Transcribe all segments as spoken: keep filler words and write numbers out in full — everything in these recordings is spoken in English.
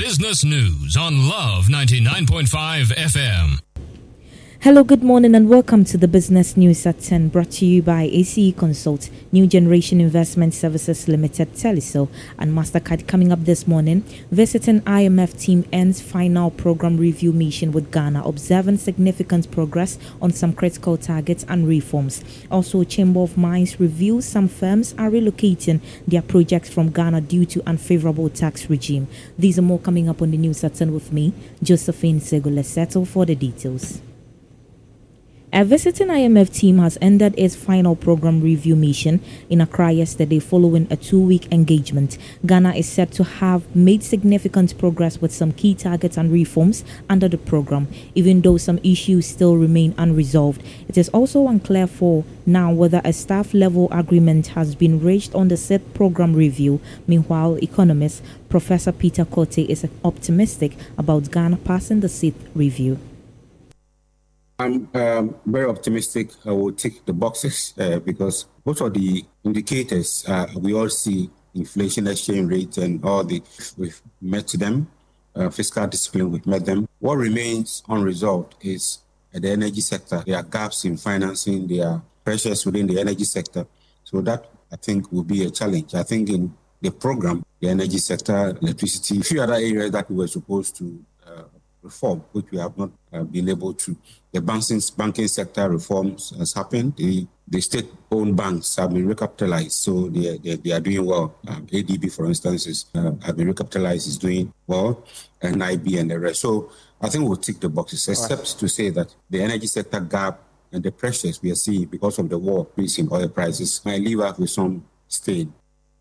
Business News on Love ninety-nine point five F M. Hello, good morning and welcome to the Business News at ten, brought to you by A C E Consult, New Generation Investment Services Limited, Telecel and MasterCard. Coming up this morning, visiting I M F team ends final program review mission with Ghana, observing significant progress on some critical targets and reforms. Also, Chamber of Mines reviews some firms are relocating their projects from Ghana due to unfavorable tax regime. These are more coming up on the News at ten with me, Josephine Sego. Let's settle for the details. A visiting I M F team has ended its final program review mission in Accra yesterday following a two-week engagement. Ghana is said to have made significant progress with some key targets and reforms under the program, even though some issues still remain unresolved. It is also unclear for now whether a staff-level agreement has been reached on the said program review. Meanwhile, economist Professor Peter Kote is optimistic about Ghana passing the sixth review. I'm um, very optimistic. I will tick the boxes uh, because most of the indicators uh, we all see, inflation, exchange rate, and all the we've met them. Uh, fiscal discipline, we've met them. What remains unresolved is uh, the energy sector. There are gaps in financing. There are pressures within the energy sector. So that, I think, will be a challenge. I think in the program, the energy sector, electricity, a few other areas that we were supposed to uh, reform, which we have not uh, been able to. The banking, banking sector reforms has happened. The, the state-owned banks have been recapitalized, so they, they, they are doing well. Um, A D B, for instance, is, uh, have been recapitalized, is doing well, and I B and the rest. So I think we'll tick the boxes, except right. to say that the energy sector gap and the pressures we are seeing because of the war, increasing oil prices, might leave us with some stain.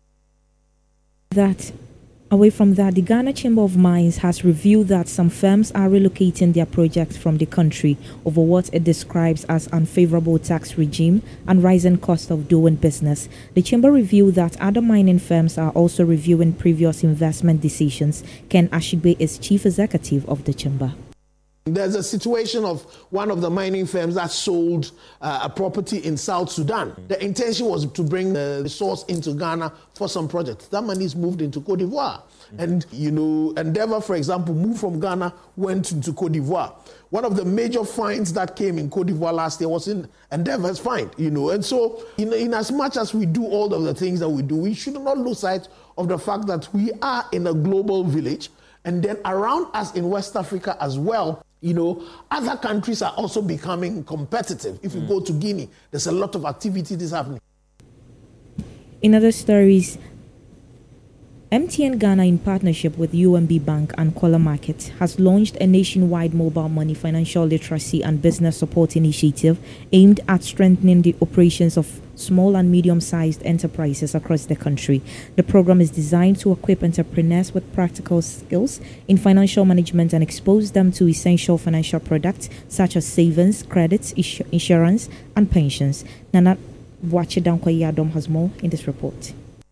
That Away from that, the Ghana Chamber of Mines has revealed that some firms are relocating their projects from the country over what it describes as unfavorable tax regime and rising cost of doing business. The Chamber revealed that other mining firms are also reviewing previous investment decisions. Ken Ashigbe is chief executive of the Chamber. There's a situation of one of the mining firms that sold uh, a property in South Sudan. The intention was to bring the resource into Ghana for some projects. That money is moved into Cote d'Ivoire. Mm-hmm. And, you know, Endeavour, for example, moved from Ghana, went into Cote d'Ivoire. One of the major finds that came in Cote d'Ivoire last year was in Endeavour's find, you know. And so, in, in as much as we do all of the things that we do, we should not lose sight of the fact that we are in a global village. And then around us in West Africa as well, you know, other countries are also becoming competitive. If you mm. go to Guinea, there's a lot of activity that's happening. In other stories, M T N Ghana, in partnership with U M B Bank and Kuala Market, has launched a nationwide mobile money financial literacy and business support initiative aimed at strengthening the operations of small and medium-sized enterprises across the country. The program is designed to equip entrepreneurs with practical skills in financial management and expose them to essential financial products such as savings, credits, insurance, and pensions. Nana Bwache-Dankwa-Yadom has more in this report.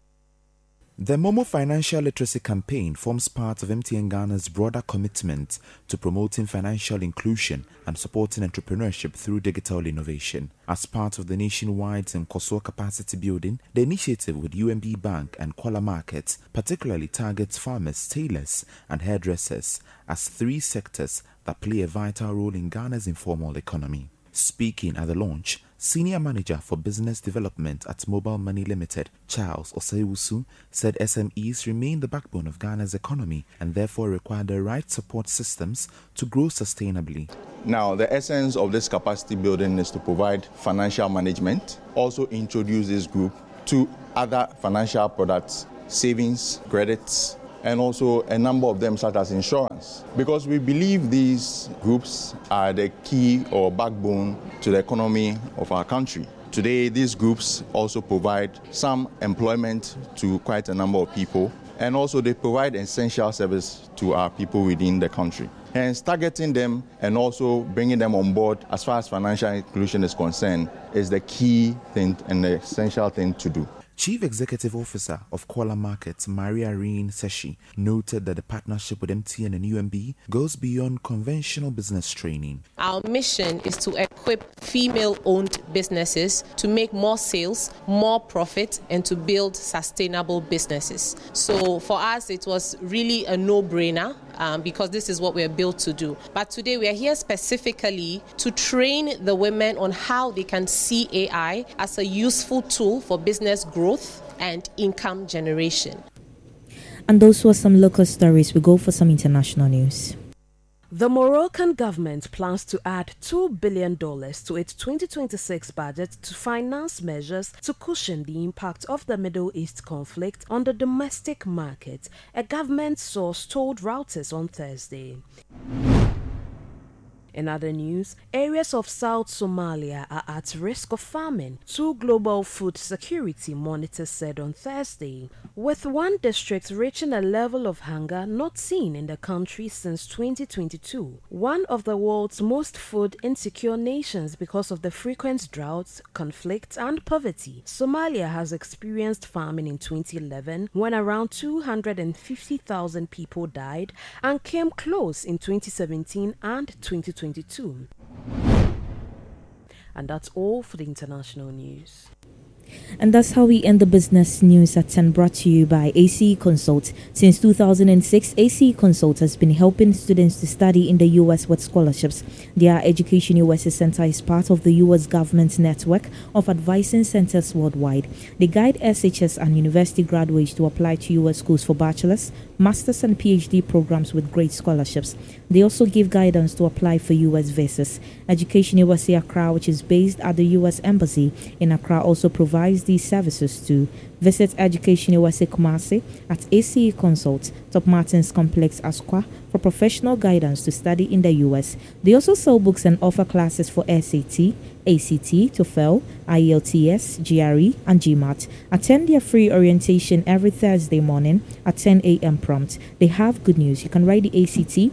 The Momo Financial Literacy Campaign forms part of M T N Ghana's broader commitment to promoting financial inclusion and supporting entrepreneurship through digital innovation. As part of the nationwide Nkoso capacity building, the initiative with U M B Bank and Kuala Market particularly targets farmers, tailors, and hairdressers as three sectors that play a vital role in Ghana's informal economy. Speaking at the launch, Senior Manager for Business Development at Mobile Money Limited, Charles Oseiwusu, said S M Es remain the backbone of Ghana's economy and therefore require the right support systems to grow sustainably. Now, the essence of this capacity building is to provide financial management, also introduce this group to other financial products, savings, credits, and also a number of them such as insurance. Because we believe these groups are the key or backbone to the economy of our country. Today, these groups also provide some employment to quite a number of people, and also they provide essential service to our people within the country. Hence, targeting them and also bringing them on board as far as financial inclusion is concerned is the key thing and the essential thing to do. Chief Executive Officer of Kuala Market, Maria Reen Seshi, noted that the partnership with M T N and U M B goes beyond conventional business training. Our mission is to equip female-owned businesses to make more sales, more profit, and to build sustainable businesses. So for us, it was really a no-brainer um, because this is what we are built to do. But today we are here specifically to train the women on how they can see A I as a useful tool for business growth and income generation. And those were some local stories. We go for some international news. The Moroccan government plans to add two billion dollars to its twenty twenty-six budget to finance measures to cushion the impact of the Middle East conflict on the domestic market, a government source told Reuters on Thursday. In other news, areas of South Somalia are at risk of famine, two global food security monitors said on Thursday, with one district reaching a level of hunger not seen in the country since twenty twenty-two. One of the world's most food insecure nations because of the frequent droughts, conflict, and poverty, Somalia has experienced famine in twenty eleven when around two hundred fifty thousand people died and came close in twenty seventeen and twenty twenty-two. And that's all for the international news. And that's how we end the business news at ten, brought to you by A C E Consult. Since two thousand six, A C E Consult has been helping students to study in the U S with scholarships. Their Education U S A Center is part of the U S government's network of advising centers worldwide. They guide S H S and university graduates to apply to U S schools for bachelor's, master's and PhD programs with great scholarships. They also give guidance to apply for U S visas. Education U S A Accra, which is based at the U S Embassy in Accra, also provides these services too. Visit Education U S A Kumasi at A C E Consult, Top Martins Complex, Asqua, for professional guidance to study in the U S. They also sell books and offer classes for S A T, A C T, TOEFL, I E L T S, G R E, and GMAT. Attend their free orientation every Thursday morning at ten a.m. prompt. They have good news. You can write the A C T,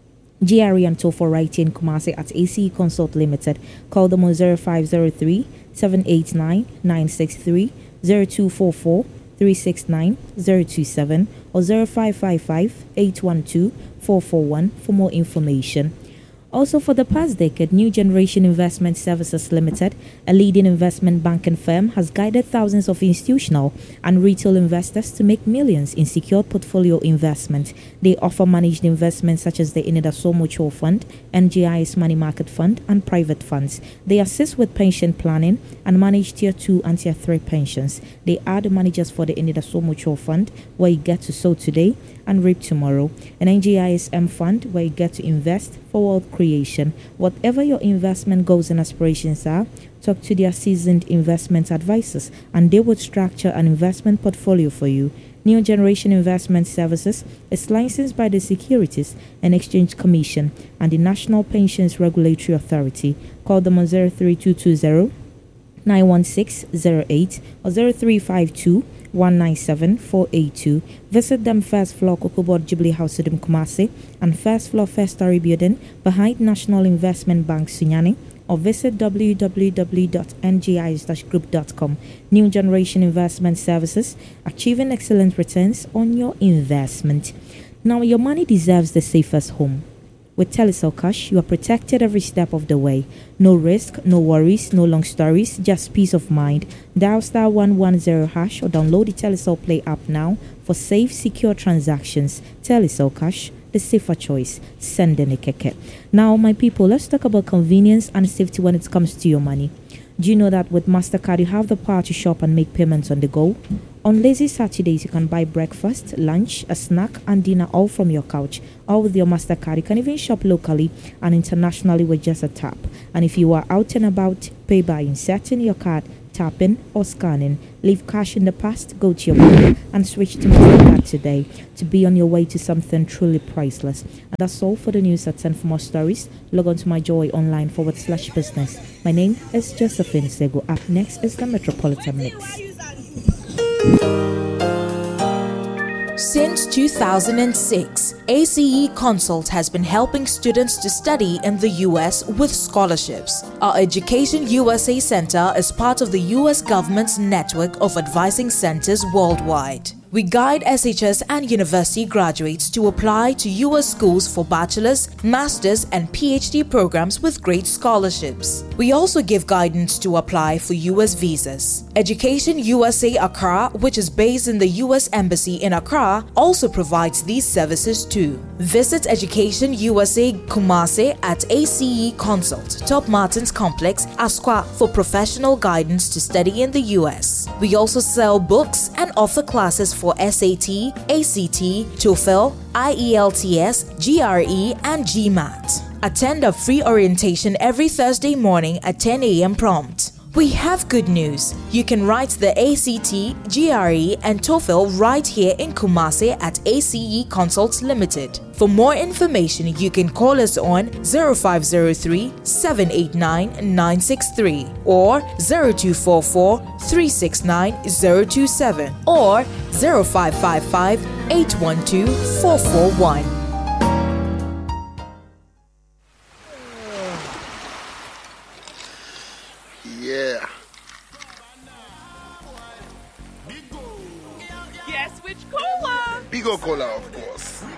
G R E, and TOEFL right in Kumasi at A C E Consult Limited. Call them on zero five zero three, seven eight nine, nine six three, zero two four four, three six nine, zero two seven or zero five five five, eight one two, four four one for more information. Also, for the past decade, New Generation Investment Services Limited, a leading investment banking firm, has guided thousands of institutional and retail investors to make millions in secured portfolio investment. They offer managed investments such as the Inidaso Mutual Fund, N G I's Money Market Fund, and private funds. They assist with pension planning and manage Tier two and Tier three pensions. They are the managers for the Inidaso Mutual Fund, where you get to sow today and reap tomorrow, an N G I S M fund where you get to invest for world creation. Whatever your investment goals and aspirations are, talk to their seasoned investment advisors and they would structure an investment portfolio for you. New Generation Investment Services is licensed by the Securities and Exchange Commission and the National Pensions Regulatory Authority. Call them on zero three two two zero, nine one six zero eight or zero three five two, one nine seven, four eight two. Visit them first floor Kokobod Jubilee House Udum Kumasi and first floor First Story Building behind National Investment Bank Sunyani, or visit w w w dot n g i s dash group dot com. New Generation Investment Services, achieving excellent returns on your investment. Now, your money deserves the safest home. With Telecel Cash, you are protected every step of the way. No risk, no worries, no long stories, just peace of mind. Dial star one one zero hash or download the Telecel Play app now for safe, secure transactions. Telecel Cash, the safer choice. Send in a keke. Now, my people, let's talk about convenience and safety when it comes to your money. Do you know that with MasterCard, you have the power to shop and make payments on the go? On lazy Saturdays, you can buy breakfast, lunch, a snack, and dinner all from your couch. All with your MasterCard. You can even shop locally and internationally with just a tap. And if you are out and about, pay by inserting your card, tapping, or scanning. Leave cash in the past, go to your bank, and switch to MasterCard today to be on your way to something truly priceless. And that's all for the news at ten. For more stories, log on to my Joy Online forward slash business. My name is Josephine Sego. Up next is the Metropolitan Mix. Since two thousand six, A C E Consult has been helping students to study in the U S with scholarships. Our Education U S A Center is part of the U S government's network of advising centers worldwide. We guide S H S and university graduates to apply to U S schools for bachelor's, master's, and P H D programs with great scholarships. We also give guidance to apply for U S visas. Education U S A Accra, which is based in the U S Embassy in Accra, also provides these services too. Visit Education U S A Kumasi at A C E Consult, Top Martins Complex, Asqua, for professional guidance to study in the U S. We also sell books and offer classes for S A T, A C T, TOEFL, I E L T S, G R E, and GMAT. Attend a free orientation every Thursday morning at ten a.m. prompt. We have good news. You can write the A C T, G R E, and TOEFL right here in Kumasi at A C E Consults Limited. For more information, you can call us on zero five zero three, seven eight nine, nine six three or zero two four four, three six nine, zero two seven or zero five five five, eight one two, four four one. Yeah. Guess which cola? Bigo Cola, of course.